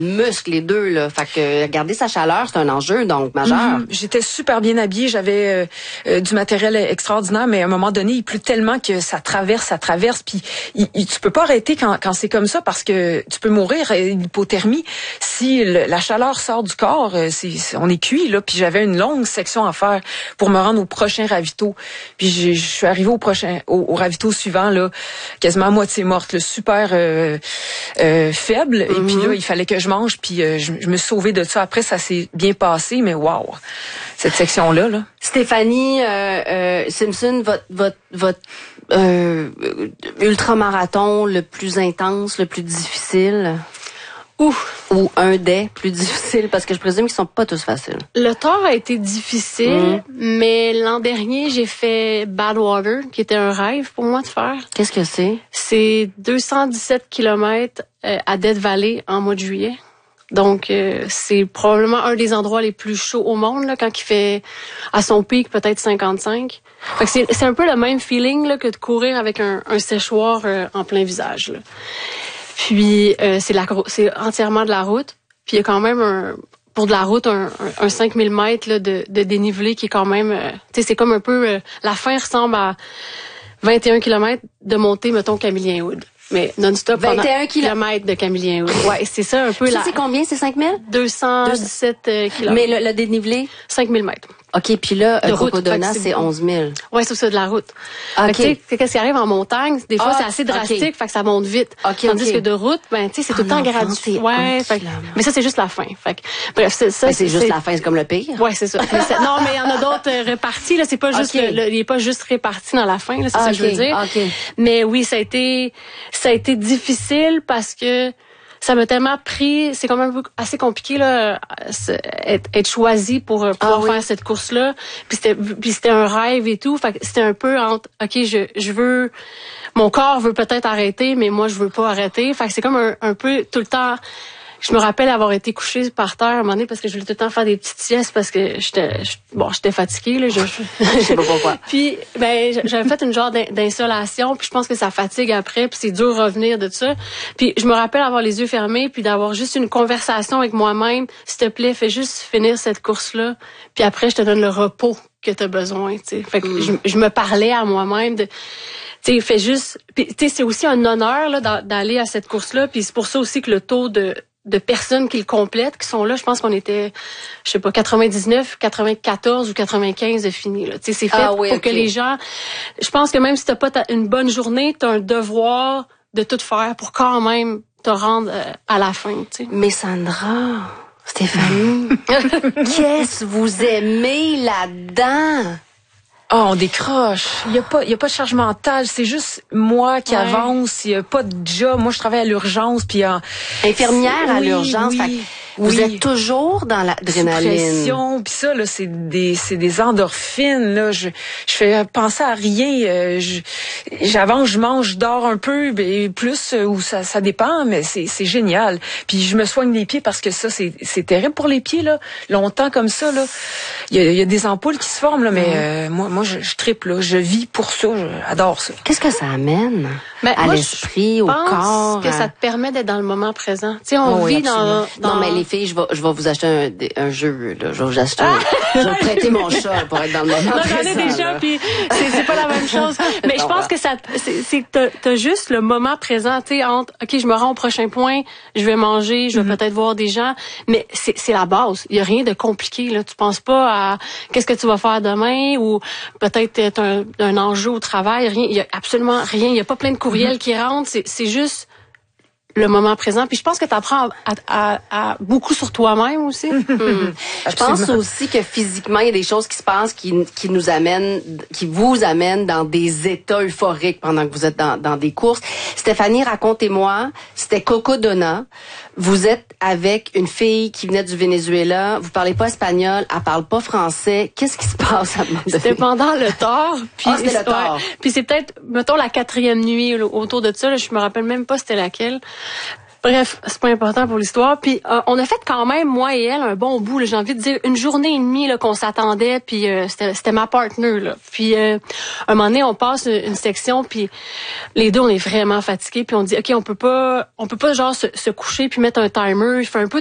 muscles les deux là. Fait que garder sa chaleur, c'est un enjeu donc majeur. J'étais super bien habillée, j'avais du matériel extraordinaire, mais à un moment donné, il pleut tellement que ça traverse, puis tu peux pas arrêter quand c'est comme ça parce que tu peux mourir d'hypothermie si la chaleur sort du corps, on est cuit là, puis j'avais une longue section à faire pour me rendre au prochain ravito. Puis je suis arrivée au ravito suivant là, quasiment à moitié morte, là, super faible et puis là, il fallait que je mange puis je me suis sauvée de ça. Après ça s'est bien passé, mais waouh. Cette section-là, là. Stéphanie Simpson, votre ultramarathon le plus intense, le plus difficile? Ou un des plus difficiles, parce que je présume qu'ils sont pas tous faciles. Le Thor a été difficile, mais l'an dernier, j'ai fait Badwater, qui était un rêve pour moi de faire. Qu'est-ce que c'est? C'est 217 km à Death Valley en mois de juillet. Donc, c'est probablement un des endroits les plus chauds au monde, là, quand il fait à son pic peut-être 55. Fait que c'est un peu le même feeling là, que de courir avec un séchoir en plein visage. Là. Puis, c'est entièrement de la route. Puis, il y a quand même pour de la route, un 5000 mètres là, de dénivelé qui est quand même... tu sais, c'est comme un peu... la fin ressemble à 21 km de montée, mettons, Camillien-Wood. Mais non-stop 21 km de Camillien-Wood. Ouais, c'est ça un peu ça, c'est combien? C'est 5000? 217 km. Mais le dénivelé? 5000 mètres. OK, puis là, Cocodona, c'est 11 000. Ouais, c'est ça, de la route. OK. Tu sais, qu'est-ce qui arrive en montagne? Des fois, c'est assez drastique, fait que ça monte vite. Tandis que de route, ben, tu sais, c'est tout le temps gradué. Ouais, mais ça, c'est juste la fin. Fait que, bref, c'est juste la fin, c'est comme le pire. Ouais, c'est ça. Non, mais il y en a d'autres répartis, là. C'est pas juste, il est pas juste réparti dans la fin, là. C'est ça que je veux dire. Mais oui, ça a été difficile parce que, ça m'a tellement pris, c'est quand même assez compliqué là, être choisi pour pouvoir faire cette course-là. Puis c'était un rêve et tout. Fait que c'était un peu entre, ok, je veux, mon corps veut peut-être arrêter, mais moi je veux pas arrêter. Fait que c'est comme un peu tout le temps. Je me rappelle avoir été couchée par terre à un moment donné parce que je voulais tout le temps faire des petites siestes parce que j'étais fatiguée là. Je sais pas pourquoi. Puis j'avais fait une genre d'insolation puis je pense que ça fatigue après puis c'est dur de revenir de ça. Puis je me rappelle avoir les yeux fermés puis d'avoir juste une conversation avec moi-même. S'il te plaît, fais juste finir cette course là. Puis après je te donne le repos que tu as besoin. T'sais. Fait que je me parlais à moi-même de tu sais, fais juste. Puis tu sais, c'est aussi un honneur là d'aller à cette course là. Puis c'est pour ça aussi que le taux de personnes qui le complètent, qui sont là, je pense qu'on était, je sais pas, 99, 94 ou 95 de fini. Là. C'est fait pour que les gens... Je pense que même si t'as pas une bonne journée, t'as un devoir de tout faire pour quand même te rendre à la fin. T'sais. Mais Sandra, Stéphanie, qu'est-ce que vous aimez là-dedans? Ah, on décroche. Il y a pas de charge mentale. C'est juste moi qui avance. Il y a pas de job. Moi, je travaille à l'urgence. Puis infirmière à l'urgence. Vous êtes toujours dans l'adrénaline. Puis ça, là, c'est des endorphines. Là, je fais penser à rien. J'avance, je mange, je dors un peu, plus ou ça dépend, mais c'est génial. Puis je me soigne les pieds parce que ça, c'est terrible pour les pieds là. Longtemps comme ça là, il y a des ampoules qui se forment là, mais moi je trippe là, je vis pour ça, j'adore ça. Qu'est-ce que ça amène à l'esprit, au corps? Je pense que ça te permet d'être dans le moment présent. Tu sais, on vit dans. Non, mais les filles, je vais vous acheter un jeu. Là. Je vais vous acheter. Je vais prêter mon chat pour être dans le moment présent. J'en ai déjà, puis c'est pas la même chose. Mais je pense que t'as juste le moment présent. Tu sais, entre ok, je me rends au prochain point, je vais manger, je vais peut-être voir des gens, mais c'est la base. Il y a rien de compliqué là. Tu penses pas à qu'est-ce que tu vas faire demain ou peut-être un enjeu au travail. Rien. Il y a absolument rien. Il y a pas plein de courriels qui rentrent. C'est juste le moment présent. Puis je pense que tu apprends à beaucoup sur toi-même aussi. Je pense aussi que physiquement, il y a des choses qui se passent qui vous amènent dans des états euphoriques pendant que vous êtes dans des courses. Stéphanie, racontez-moi, c'était Cocodona. Vous êtes avec une fille qui venait du Venezuela. Vous parlez pas espagnol, elle parle pas français. Qu'est-ce qui se passe à un moment donné? C'était pendant le Thor. Puis c'était le Thor. Puis c'est peut-être, mettons, la 4e nuit autour de ça. Là, je me rappelle même pas c'était laquelle. Bref, c'est pas important pour l'histoire. Puis on a fait quand même, moi et elle, un bon bout. Là, j'ai envie de dire une journée et demie là, qu'on s'attendait. Puis c'était ma partner. Là. Puis un moment donné, on passe une section. Puis les deux, on est vraiment fatigués. Puis on dit, ok, on peut pas genre se coucher puis mettre un timer. Il fait un peu